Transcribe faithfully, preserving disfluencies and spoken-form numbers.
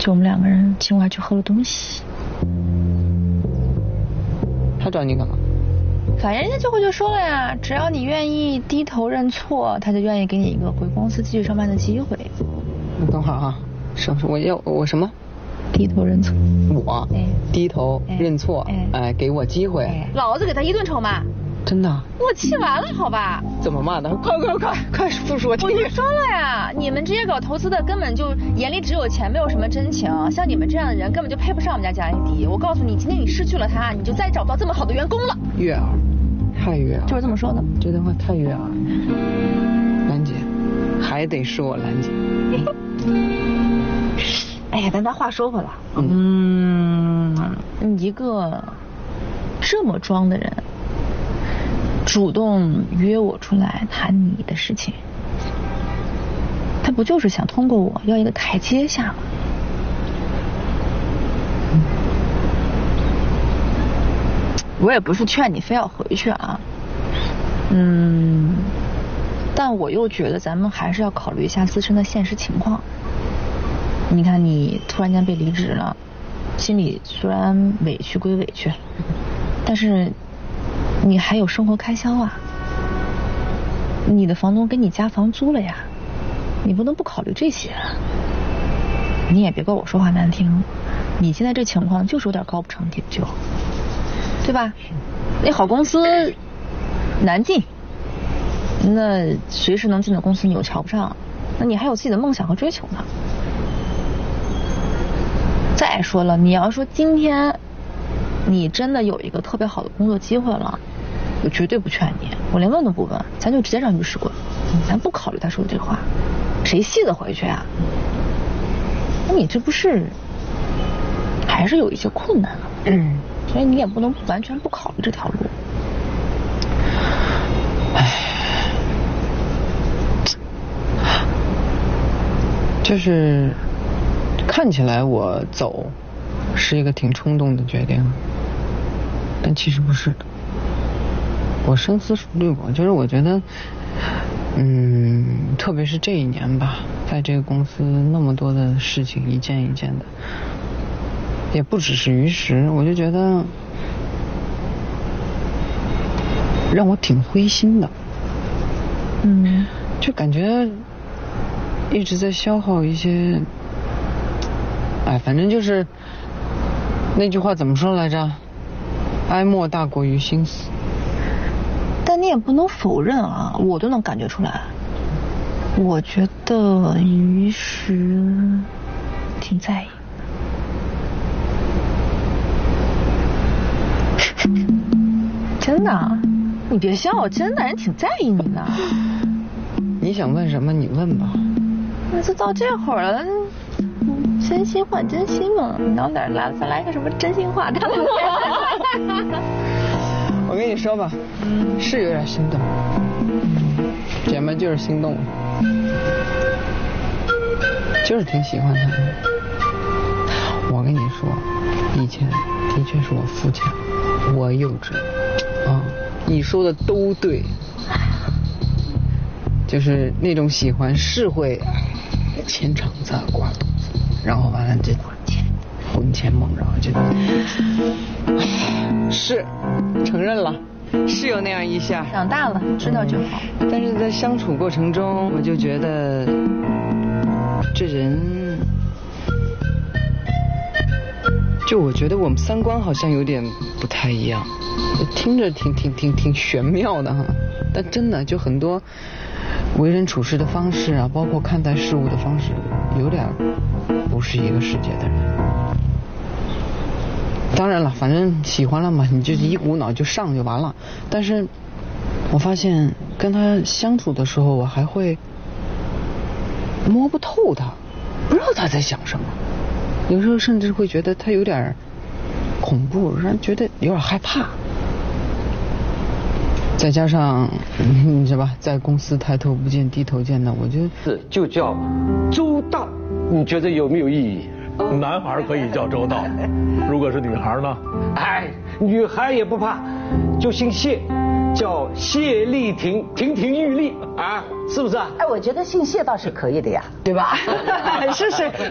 就我们两个人请我还去喝了东西。 他找你干嘛？ 反正人家最后就说了呀，只要你愿意低头认错，他就愿意给你一个回公司继续上班的机会。 你等会儿啊，什我要我什么？ 低头认错。 我、哎、低头、哎、认错，哎、呃，给我机会。哎、 老子给他一顿臭骂。 真的？ 我气完了，好吧？ 怎么骂的？快快快快复述我听听。 我就说了呀，你们这些搞投资的根本就眼里只有钱，没有什么真情。像你们这样的人根本就配不上我们家佳丽迪。我告诉你，今天你失去了他，你就再找不到这么好的员工了。 悦耳，太悦耳。 就是这么说的。 这段话太悦耳。兰姐，还得是我兰姐。 哎呀，但咱话说回来，嗯，嗯一个这么装的人。主动约我出来谈你的事情，他不就是想通过我要一个台阶下吗？我也不是劝你非要回去啊，嗯，但我又觉得咱们还是要考虑一下自身的现实情况。你看你突然间被离职了，心里虽然委屈归委屈，但是你还有生活开销啊，你的房东给你加房租了呀，你不能不考虑这些。你也别怪我说话难听，你现在这情况就是有点高不成低不就，对吧？那好公司难进，那随时能进的公司你又瞧不上，那你还有自己的梦想和追求呢。再说了，你要说今天你真的有一个特别好的工作机会了，我绝对不劝你，我连问都不问，咱就直接让律师滚，咱不考虑他说的这话，谁信得回去啊？那你这不是还是有一些困难了？嗯，所以你也不能完全不考虑这条路。 唉，就是看起来我走是一个挺冲动的决定，但其实不是的。我深思熟虑过，就是我觉得，嗯，特别是这一年吧，在这个公司那么多的事情一件一件的，也不只是于时，我就觉得让我挺灰心的。嗯，就感觉一直在消耗一些，哎，反正就是那句话怎么说来着？哀莫大过于心死。 但你也不能否认啊，我都能感觉出来。我觉得于时挺在意。真的？你别笑，真的人挺在意你的。 你想问什么你问吧。 那就到这会儿了，真心换真心嘛，你到哪儿来再来个什么真心话？ 我跟你说吧，嗯，是有点心动，姐们就是心动了，就是挺喜欢他的。我跟你说，以前的确是我肤浅，我幼稚啊，你说的都对，就是那种喜欢是会牵肠子挂肚子，然后完了这魂牵梦绕，这是承认了，是有那样一下。 长大了，知道就好。 但是在相处过程中，我就觉得这人，就我觉得我们三观好像有点不太一样，听着挺挺挺挺玄妙的哈，但真的就很多为人处事的方式啊，包括看待事物的方式，有点不是一个世界的人。当然了，反正喜欢了嘛，你就一股脑就上就完了。但是我发现跟他相处的时候，我还会摸不透他，不知道他在想什么，有时候甚至会觉得他有点恐怖，让人觉得有点害怕。再加上你知道吧，在公司抬头不见低头见的，我觉得就叫周到，你觉得有没有意义？ 男孩可以叫周到，如果是女孩呢？ 哎，女孩也不怕，就姓谢，叫谢丽婷，亭亭玉立啊，是不是啊？ 哎，我觉得姓谢倒是可以的呀，对吧？ 是是，